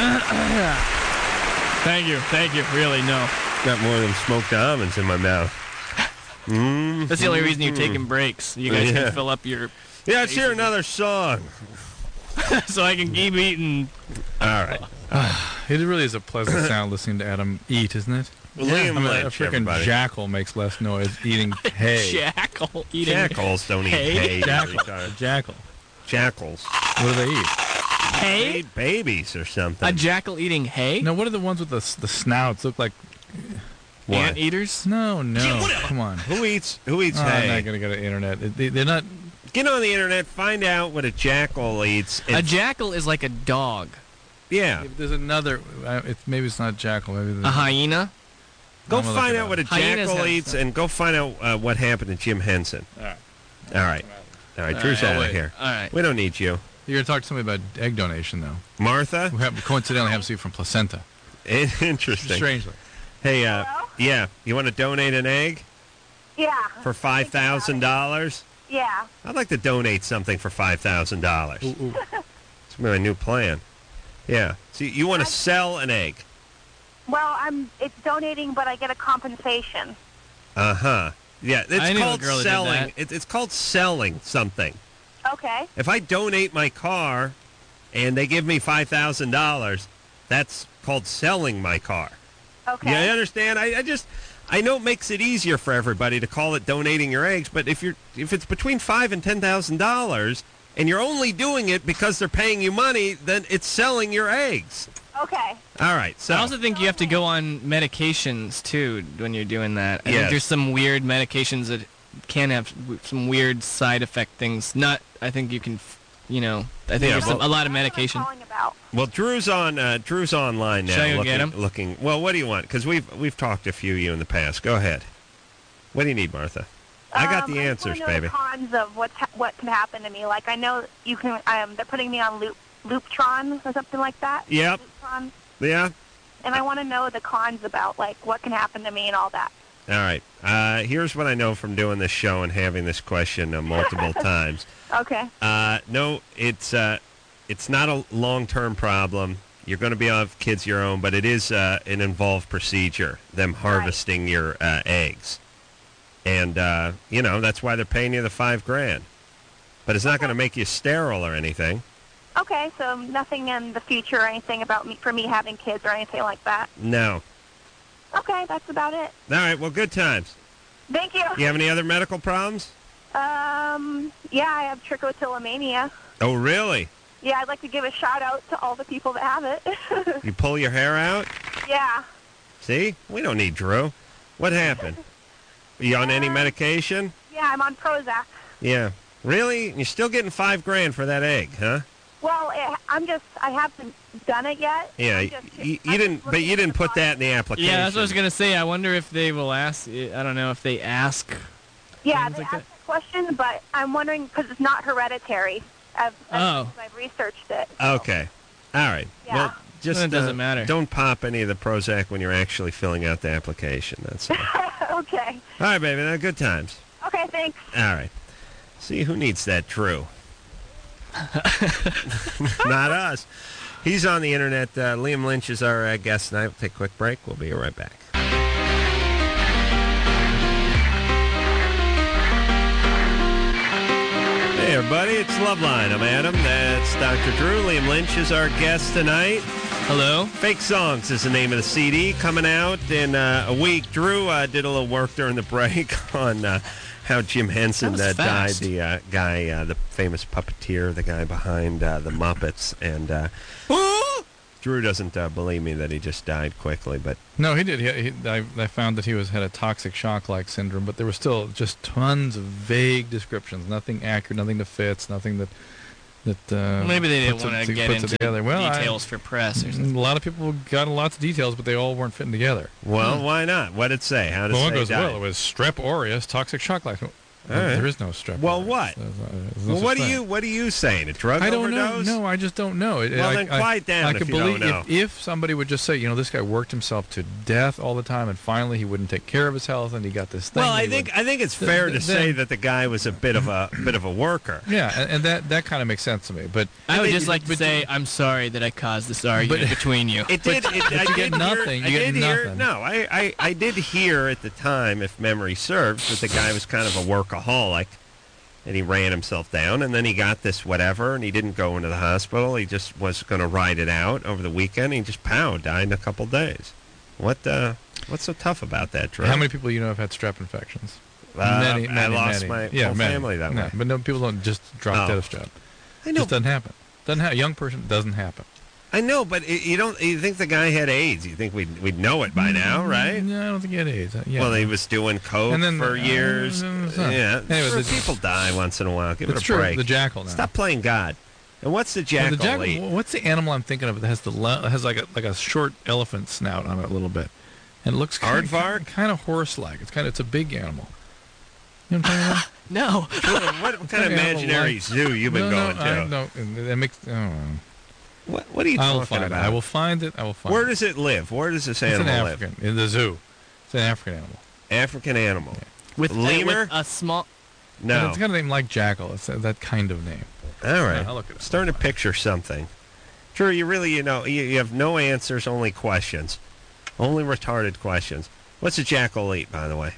Thank you. Really, no. Got more than smoked almonds in my mouth. That's the only reason you're taking breaks. You guys can fill up your... Yeah, let's hear another song. So I can keep eating. All right. It really is a pleasant sound listening to Adam eat, isn't it? Liam a freaking jackal makes less noise eating hay. Jackal eating Jackals don't eat hay. Jackal. Jackals. What do they eat? Hay? They eat babies or something. A jackal eating hay? No, what are the ones with the snouts? Look like anteaters? No. Come on. Who eats hay? I'm not going to go to the internet. They're not... Get on the internet, find out what a jackal eats. A jackal is like a dog. Yeah. There's another... maybe it's not jackal. Maybe a hyena? Go find out what a jackal eats and go find out what happened to Jim Henson. All right. Drew's out of here. All right. We don't need you. You're going to talk to somebody about egg donation, though. Martha? Who coincidentally happens to be from Placenta. Interesting. Strangely. Hey, yeah, you want to donate an egg? Yeah. For $5,000? Yeah. I'd like to donate something for $5,000. It's my new plan. Yeah. So you want to sell an egg? Well, it's donating, but I get a compensation. Uh-huh. Yeah, it's called selling. It's called selling something. Okay. If I donate my car and they give me $5,000, that's called selling my car. Okay. Yeah, I understand. I know it makes it easier for everybody to call it donating your eggs, but if it's between $5,000 and $10,000 and you're only doing it because they're paying you money, then it's selling your eggs. Okay. All right. So I also think you have to go on medications too when you're doing that. I Yes. think there's some weird medications that can have some weird side effect things. I think you can, I think there's a lot of medication. What am I calling about? Well, Drew's online now. Should I go get him? Looking. Well, what do you want? Because we've talked to a few of you in the past. Go ahead. What do you need, Martha? I got the answers, I know baby. The cons of what can happen to me. Like I know you can. They're putting me on Looptron or something like that. Yep. Looptron. Yeah. And I want to know the cons about like what can happen to me and all that. All right. Here's what I know from doing this show and having this question multiple times. Okay. No, it's not a long-term problem. You're going to be have kids your own, but it is an involved procedure, them harvesting your eggs. And, that's why they're paying you the $5,000. But it's not going to make you sterile or anything. Okay, so nothing in the future or anything about me having kids or anything like that? No. Okay, that's about it. All right, well, good times. Thank you. You have any other medical problems? Yeah, I have trichotillomania. Oh, really? Yeah, I'd like to give a shout-out to all the people that have it. You pull your hair out? Yeah. See? We don't need Drew. What happened? Are you on any medication? Yeah, I'm on Prozac. Yeah. Really? You're still getting $5,000 for that egg, huh? Well, I haven't done it yet. Yeah, you didn't put that in the application. Yeah, that's what I was going to say. I wonder if they will ask, I don't know if they ask. Yeah, they asked that question, but I'm wondering because it's not hereditary. I've researched it. Okay. All right. Yeah. Well, just it doesn't matter. Don't pop any of the Prozac when you're actually filling out the application. That's all. Okay. All right, baby. Now, good times. Okay, thanks. All right. See, who needs that Drew? Not us. He's on the internet. Liam Lynch is our guest tonight. We'll take a quick break. We'll be right back. Hey, everybody. It's Loveline. I'm Adam. That's Dr. Drew. Liam Lynch is our guest tonight. Hello. Fake Songs is the name of the CD coming out in a week. Drew did a little work during the break on how Jim Henson died, the guy, the famous puppeteer, the guy behind the Muppets. And Drew doesn't believe me that he just died quickly, but no, he did. I found that he had a toxic shock-like syndrome, but there were still just tons of vague descriptions, nothing accurate, nothing that fits, nothing that maybe they didn't want to get into details for press or something. A lot of people got lots of details, but they all weren't fitting together. Well, why not? What did it say? How did it say? Well, it was Strep aureus, toxic shock-like. There is no strep. Well, what? No What are you saying? A drug overdose? No, I just don't know. Then quiet down. I if could you believe don't know. if somebody would just say, this guy worked himself to death all the time, and finally he wouldn't take care of his health, and he got this thing. Well, I think it's fair to say that the guy was a bit of a worker. Yeah, and that kind of makes sense to me. But I would just like to say I'm sorry that I caused this argument between you. It did. You get nothing. No, I did hear at the time, if memory serves, that the guy was kind of a workaholic, and he ran himself down, and then he got this whatever, and he didn't go into the hospital. He just was going to ride it out over the weekend. He just died in a couple days. What's so tough about that, Drew? How many people have had strep infections? Many. I lost my whole family that way. But no, people don't just drop dead of strep. I know. It just doesn't happen. A young person doesn't happen. I know, but you think the guy had AIDS? You think we'd know it by now, right? No, I don't think he had AIDS. Well, he was doing coke for years. Yeah. Anyway, people die once in a while. Give it a true. break. The jackal now. Stop playing God. And what's the jackal eat? What's the animal I'm thinking of that has like a short elephant snout on it a little bit, and it looks kind of horse-like. It's a big animal. You know what I'm talking about? No. What kind of imaginary zoo you been going to? No, that makes. I don't know. What are you talking about? I will find it. Where does it live? Where does this animal live? In the zoo. It's an African animal. African animal. Yeah. With lemur? With a small... No. It's got a name like jackal. It's that kind of name. All right. I'll look it up. Starting to picture something. Drew, you really, you have no answers, only questions. Only retarded questions. What's a jackal eat, by the way?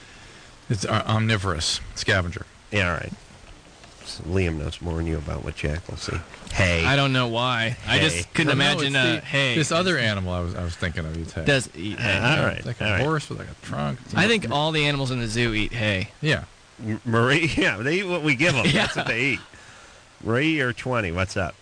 It's omnivorous. Scavenger. Yeah, all right. So Liam knows more than you about what jackals eat. Hay. I don't know why. I just couldn't imagine hay. This other animal I was thinking of eats hay. Does eat hay. All right. Like a horse with like a trunk. I think all the animals in the zoo eat hay. Yeah. Marie, they eat what we give them. Yeah. That's what they eat. Marie, you're 20. What's up?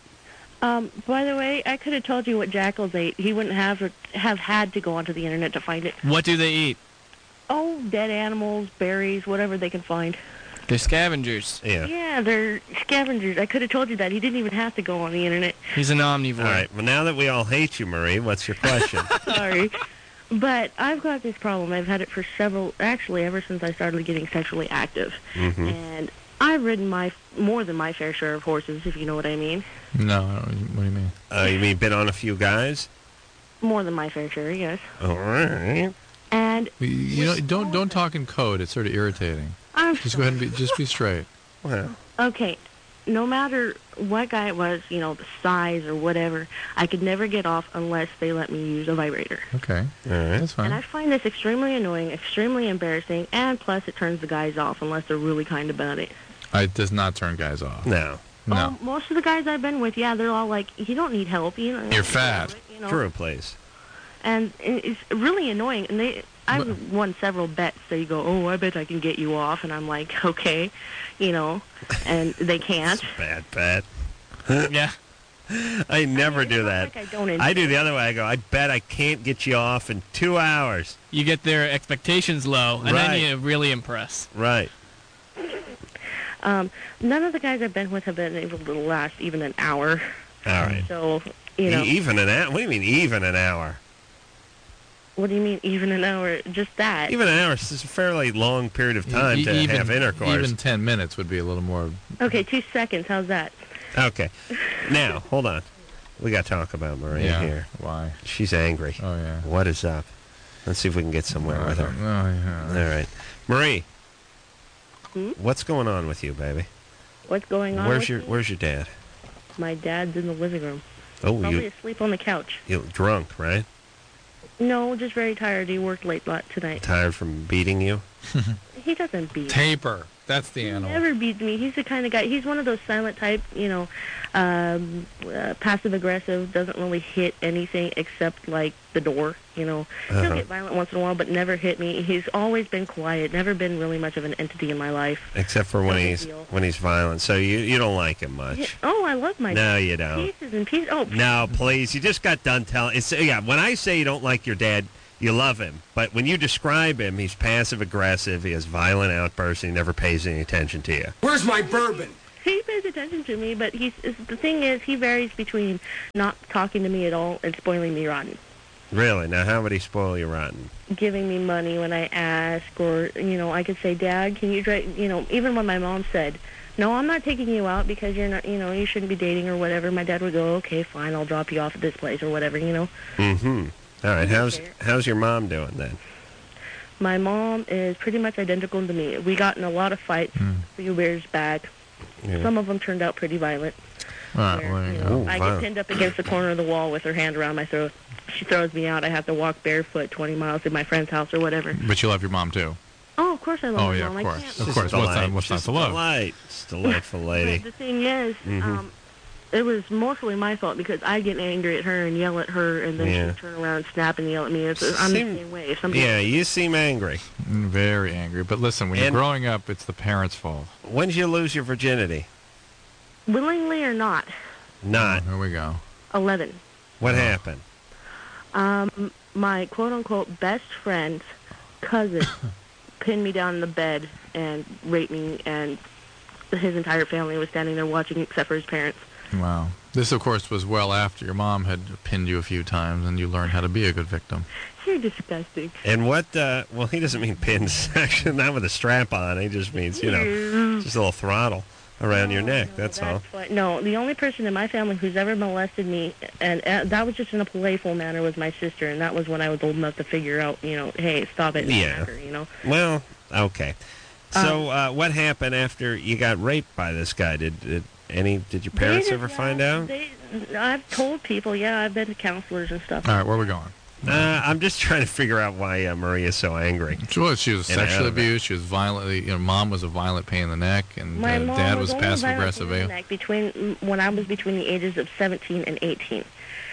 By the way, I could have told you what jackals ate. He wouldn't have had to go onto the internet to find it. What do they eat? Oh, dead animals, berries, whatever they can find. They're scavengers. Yeah. Yeah, they're scavengers. I could have told you that. He didn't even have to go on the internet. He's an omnivore. All right. Well, now that we all hate you, Marie, what's your question? Sorry. But I've got this problem. I've had it for ever since I started getting sexually active. Mm-hmm. And I've ridden more than my fair share of horses, if you know what I mean. No, I don't, what do you mean? You mean been on a few guys? More than my fair share, yes. All right. And don't talk in code. It's sort of irritating. Just go ahead and be straight. Well. Okay. No matter what guy it was, the size or whatever, I could never get off unless they let me use a vibrator. Okay. All right. That's fine. And I find this extremely annoying, extremely embarrassing, and plus it turns the guys off unless they're really kind about it. It does not turn guys off. No. Most of the guys I've been with, they're all like, you don't need help. You're fat. True, please. And it's really annoying. And I've won several bets. They go, oh, I bet I can get you off. And I'm like, okay, and they can't. Bad bet. Yeah. I never do that. Like I do the other way. I go, I bet I can't get you off in 2 hours. You get their expectations low, and then you really impress. Right. None of the guys I've been with have been able to last even an hour. All right. So, Even an hour? What do you mean, even an hour? What do you mean, even an hour? Just that. Even an hour is a fairly long period of time to have intercourse. Even 10 minutes would be a little more... Okay, 2 seconds. How's that? Okay. Now, hold on. We got to talk about Maria here. Why? She's angry. Oh, yeah. What is up? Let's see if we can get somewhere with her. Oh, yeah. All right. Marie, Hmm? what's going on with you, baby? What's going on? Where's your dad? My dad's in the living room. Oh, Probably asleep on the couch. You're drunk, right? No, just very tired. He worked late tonight. Tired from beating you? He doesn't beat me. Taper. That's the animal. He never beats me. He's the kind of guy. He's one of those silent type, passive aggressive. Doesn't really hit anything except like the door. He'll get violent once in a while, but never hit me. He's always been quiet. Never been really much of an entity in my life. Except for when he's violent. So you don't like him much. Yeah. Oh, I love my dad. No, you don't. Pieces and pieces. Oh, no, please. You just got done telling. When I say you don't like your dad, you love him. But when you describe him, he's passive-aggressive, he has violent outbursts, and he never pays any attention to you. Where's my bourbon? He pays attention to me, but the thing is, he varies between not talking to me at all and spoiling me rotten. Really? Now, how would he spoil you rotten? Giving me money when I ask, or, I could say, Dad, can you drive, even when my mom said, no, I'm not taking you out because you're not, you shouldn't be dating or whatever, my dad would go, okay, fine, I'll drop you off at this place or whatever, Mm-hmm. All right, how's your mom doing then? My mom is pretty much identical to me. We got in a lot of fights a few years back. Yeah. Some of them turned out pretty violent. I get pinned up against the corner of the wall with her hand around my throat. She throws me out. I have to walk barefoot 20 miles to my friend's house or whatever. But you love your mom, too. Oh, of course I love my mom. Of course. Of course. What's not to love? It's delightful lady. But the thing is, it was mostly my fault because I get angry at her and yell at her, and then she'd turn around and snap and yell at me. I'm the same way. You seem angry. Very angry. But listen, when you're growing up, it's the parents' fault. When did you lose your virginity? Willingly or not? Not. Here we go. 11. What happened? My quote-unquote best friend's cousin pinned me down in the bed and raped me, and his entire family was standing there watching except for his parents. Wow. This, of course, was well after your mom had pinned you a few times and you learned how to be a good victim. You're disgusting. And what, well, he doesn't mean pins, actually, not with a strap on. He just means, just a little throttle around your neck, that's all. No, the only person in my family who's ever molested me, and that was just in a playful manner, was my sister, and that was when I was old enough to figure out, hey, stop it. Yeah. Her, Well, okay. So what happened after you got raped by this guy? Did your parents ever find out? I've told people, I've been to counselors and stuff. All right, where are we going? I'm just trying to figure out why Maria's so angry. She was sexually abused. She was violently, Mom was a violent pain in the neck, and Dad was passive-aggressive. When I was between the ages of 17 and 18.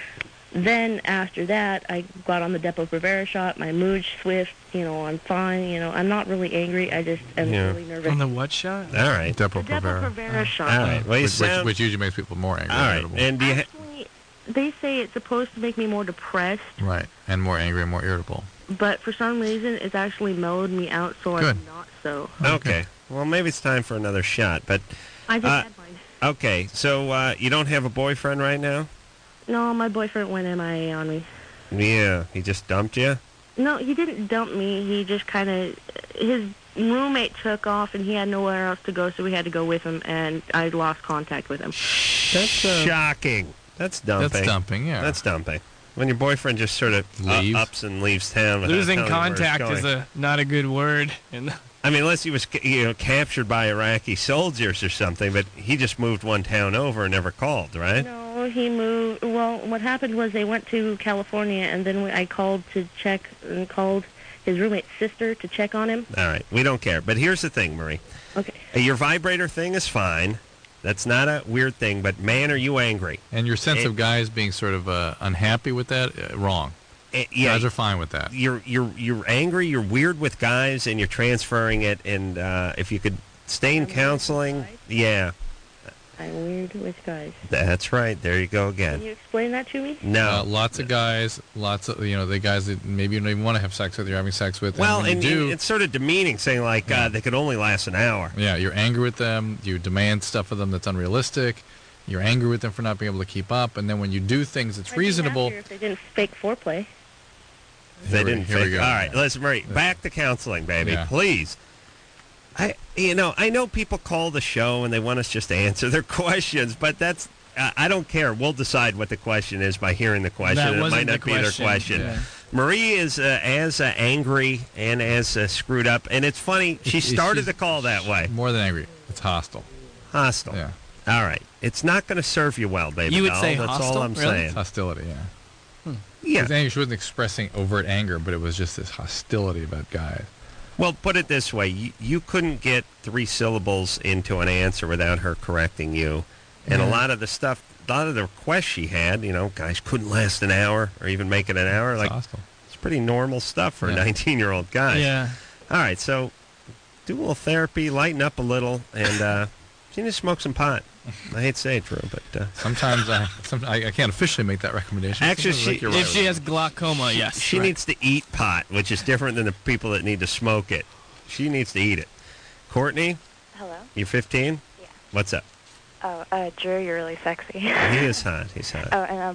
Then after that, I got on the Depo-Provera shot. My mood's swift. I'm fine. I'm not really angry. I just am really nervous. On the what shot? All right. Depo-Provera shot. All right. Well, which usually makes people more angry. All right. And actually, they say it's supposed to make me more depressed. Right. And more angry and more irritable. But for some reason, it's actually mellowed me out, so I'm not so. Okay. Well, maybe it's time for another shot. But I just had mine. Okay. So you don't have a boyfriend right now? No, my boyfriend went MIA on me. Yeah, he just dumped you? No, he didn't dump me. He just kind of, his roommate took off and he had nowhere else to go, so we had to go with him, and I lost contact with him. That's shocking. That's dumping. That's dumping, yeah. That's dumping. When your boyfriend just sort of ups and leaves town. Losing contact is not a good word. I mean, unless he was captured by Iraqi soldiers or something, but he just moved one town over and never called, right? No, he moved. Well, what happened was they went to California, and then I called to check and called his roommate's sister to check on him. All right. We don't care. But here's the thing, Marie. Okay. Your vibrator thing is fine. That's not a weird thing, but man, are you angry. And your sense of guys being sort of unhappy with that, wrong. Guys are fine with that. You're angry, you're weird with guys, and you're transferring it, and if you could stay in counseling, I'm weird with guys. That's right. There you go again. Can you explain that to me? No. Lots of guys, the guys that maybe you don't even want to have sex with, you're having sex with. Well, and it's sort of demeaning, saying like they could only last an hour. Yeah, you're angry with them. You demand stuff of them that's unrealistic. You're angry with them for not being able to keep up, and then when you do things that's reasonable. If they didn't fake foreplay. They didn't fake. All right, listen, Marie. Back to counseling, baby, please. I know people call the show and they want us just to answer their questions, but that's I don't care. We'll decide what the question is by hearing the question. It might not be their question. Yeah. Marie is as angry and as screwed up, and it's funny. She started the call that way. More than angry. It's hostile. Hostile. Yeah. All right. It's not going to serve you well, baby. You would say that's hostile? all I'm saying. It's hostility, yeah. Yeah. She wasn't expressing overt anger, but it was just this hostility about guys. Well, put it this way. You couldn't get 3 syllables into an answer without her correcting you. And a lot of the requests she had, guys couldn't last an hour or even make it an hour. It's pretty normal stuff for a 19-year-old guy. Yeah. All right, so do a little therapy, lighten up a little, and you need to smoke some pot. I hate to say it, Drew, but sometimes I can't officially make that recommendation. Actually, if she has glaucoma, yes, she needs to eat pot, which is different than the people that need to smoke it. She needs to eat it. Courtney, hello. You're 15. Yeah. What's up? Oh, Drew, you're really sexy. He is hot. He's hot. Oh, and